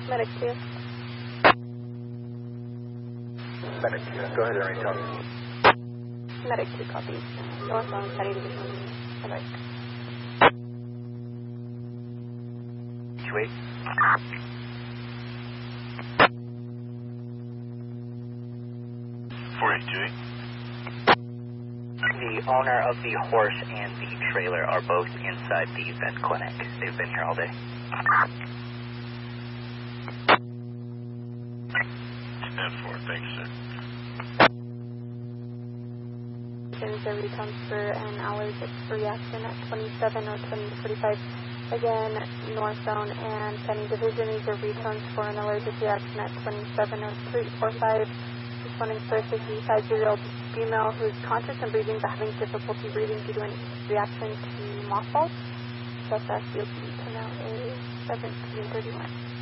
Medic 2. Medic 2, go ahead and retell me. Medic 2 copies. Northbound Petty Division. Medic. 28. The owner of the horse and the trailer are both inside the vet clinic. They've been here all day. Stand for it. Thanks, sir. There's a recon for an allergic reaction at 27 or 2045. Again, Northbound and Penny Division. These are recones for an allergic reaction at 27 or 345. Responding for a 55-year-old female who is conscious and breathing but having difficulty breathing due to a reaction to mothballs. Just asked you to now is 1731.